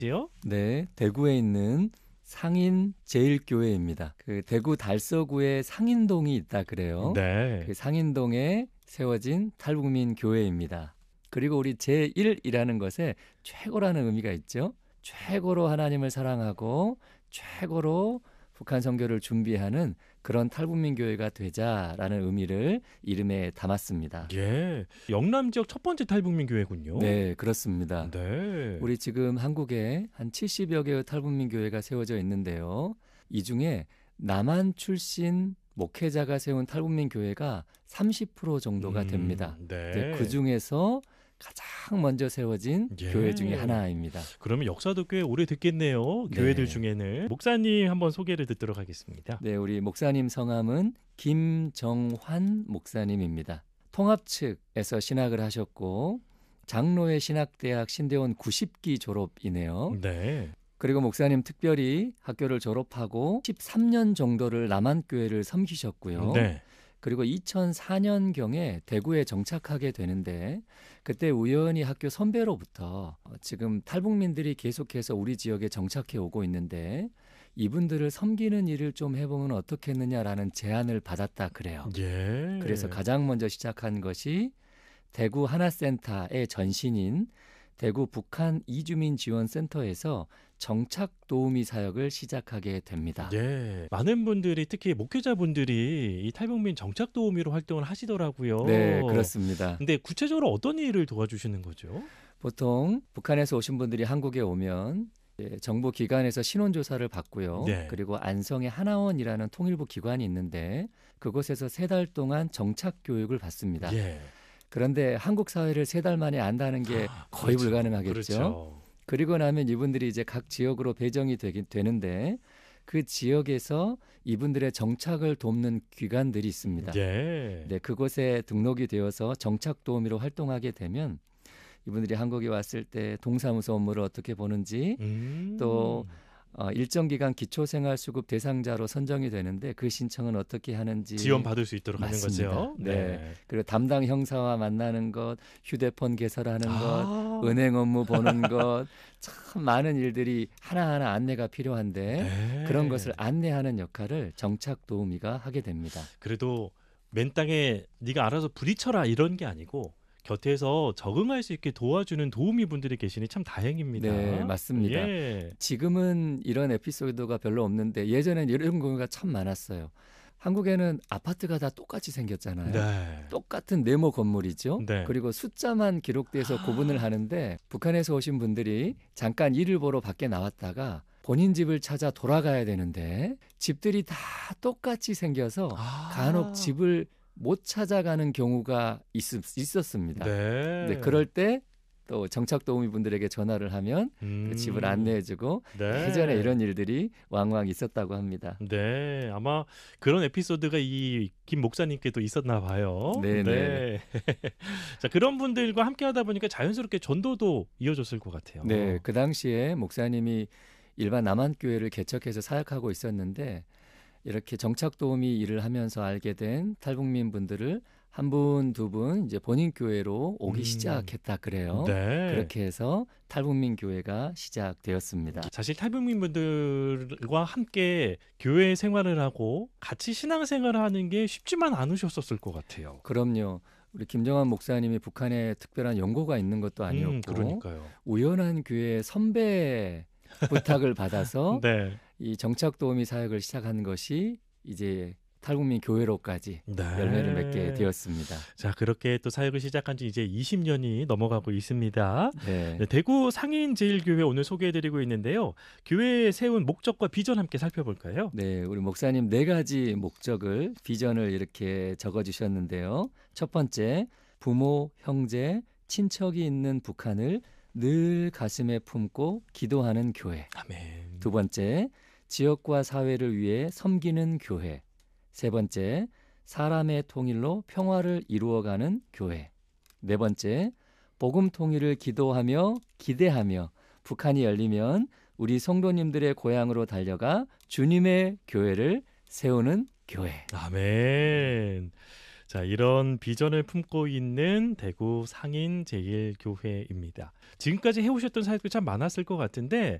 네, 대구에 있는 상인제일교회입니다. 그 대구 달서구에 상인동이 있다 그래요. 네. 그 상인동에 세워진 탈북민 교회입니다. 그리고 우리 제1이라는 것에 최고라는 의미가 있죠. 최고로 하나님을 사랑하고 최고로 북한 선교를 준비하는 그런 탈북민 교회가 되자라는 의미를 이름에 담았습니다. 예. 영남 지역 첫 번째 탈북민 교회군요. 네, 그렇습니다. 네. 우리 지금 한국에 한 70여 개의 탈북민 교회가 세워져 있는데요. 이 중에 남한 출신 목회자가 세운 탈북민 교회가 30% 정도가 됩니다. 네. 그 중에서 가장 먼저 세워진 예. 교회 중에 하나입니다. 그러면 역사도 꽤 오래됐겠네요. 네. 교회들 중에는. 목사님 한번 소개를 듣도록 하겠습니다. 네, 우리 목사님 성함은 김정환 목사님입니다. 통합 측에서 신학을 하셨고 장로회 신학대학 신대원 90기 졸업이네요. 네. 그리고 목사님 특별히 학교를 졸업하고 13년 정도를 남한교회를 섬기셨고요. 네. 그리고 2004년경에 대구에 정착하게 되는데 그때 우연히 학교 선배로부터 지금 탈북민들이 계속해서 우리 지역에 정착해 오고 있는데 이분들을 섬기는 일을 좀 해보면 어떻겠느냐라는 제안을 받았다 그래요. 예. 그래서 가장 먼저 시작한 것이 대구 하나센터의 전신인 대구 북한 이주민 지원센터에서 정착 도우미 사역을 시작하게 됩니다. 예. 많은 분들이 특히 목회자분들이 이 탈북민 정착 도우미로 활동을 하시더라고요. 네, 그렇습니다. 근데 구체적으로 어떤 일을 도와주시는 거죠? 보통 북한에서 오신 분들이 한국에 오면 정부 기관에서 신원조사를 받고요. 네. 그리고 안성에 하나원이라는 통일부 기관이 있는데 그곳에서 3달 동안 정착 교육을 받습니다. 예. 그런데 한국 사회를 3달 만에 안다는 게 거의 그렇죠. 불가능하겠죠. 그렇죠. 그리고 나면 이분들이 이제 각 지역으로 배정이 되는데 그 지역에서 이분들의 정착을 돕는 기관들이 있습니다. 예. 네, 그곳에 등록이 되어서 정착 도우미로 활동하게 되면 이분들이 한국에 왔을 때 동사무소 업무를 어떻게 보는지 또 일정 기간 기초생활수급 대상자로 선정이 되는데 그 신청은 어떻게 하는지 지원받을 수 있도록 맞습니다. 하는 거죠. 네. 그리고 담당 형사와 만나는 것, 휴대폰 개설하는 것, 아. 은행 업무 보는 것, 참 많은 일들이 하나하나 안내가 필요한데 네. 그런 것을 안내하는 역할을 정착 도우미가 하게 됩니다. 그래도 맨 땅에 네가 알아서 부딪혀라 이런 게 아니고 곁에서 적응할 수 있게 도와주는 도우미 분들이 계시니 참 다행입니다. 네, 맞습니다. 예. 지금은 이런 에피소드가 별로 없는데 예전엔 이런 경우가 참 많았어요. 한국에는 아파트가 다 똑같이 생겼잖아요. 네. 똑같은 네모 건물이죠. 네. 그리고 숫자만 기록돼서 구분을 하는데 북한에서 오신 분들이 잠깐 일을 보러 밖에 나왔다가 본인 집을 찾아 돌아가야 되는데 집들이 다 똑같이 생겨서 간혹 집을 못 찾아가는 경우가 있었습니다. 네. 네, 그럴 때 또 정착 도우미 분들에게 전화를 하면 그 집을 안내해주고 네. 예전에 이런 일들이 왕왕 있었다고 합니다. 네, 아마 그런 에피소드가 이 김 목사님께도 있었나 봐요. 네, 네. 자, 그런 분들과 함께 하다 보니까 자연스럽게 전도도 이어졌을 것 같아요. 네, 그 당시에 목사님이 일반 남한교회를 개척해서 사역하고 있었는데 이렇게 정착 도우미 일을 하면서 알게 된 탈북민 분들을 한 분, 두 분 이제 본인 교회로 오기 시작했다 그래요. 네. 그렇게 해서 탈북민 교회가 시작되었습니다. 사실 탈북민 분들과 함께 교회 생활을 하고 같이 신앙 생활을 하는 게 쉽지만 않으셨었을 것 같아요. 그럼요. 우리 김정환 목사님이 북한에 특별한 연고가 있는 것도 아니었고 그러니까요. 우연한 교회 선배 부탁을 받아서 네. 이 정착 도우미 사역을 시작한 것이 이제 탈북민 교회로까지 네. 열매를 맺게 되었습니다. 자, 그렇게 또 사역을 시작한 지 이제 20년이 넘어가고 있습니다. 네. 네, 대구 상인제일교회 오늘 소개해드리고 있는데요. 교회에 세운 목적과 비전 함께 살펴볼까요? 네, 우리 목사님 4가지 목적을 비전을 이렇게 적어주셨는데요. 첫 번째, 부모, 형제, 친척이 있는 북한을 늘 가슴에 품고 기도하는 교회. 아멘. 두 번째, 지역과 사회를 위해 섬기는 교회. 세 번째, 사람의 통일로 평화를 이루어가는 교회. 네 번째, 복음 통일을 기도하며 기대하며 북한이 열리면 우리 성도님들의 고향으로 달려가 주님의 교회를 세우는 교회. 아멘. 자, 이런 비전을 품고 있는 대구 상인 제1교회입니다. 지금까지 해오셨던 사역도 참 많았을 것 같은데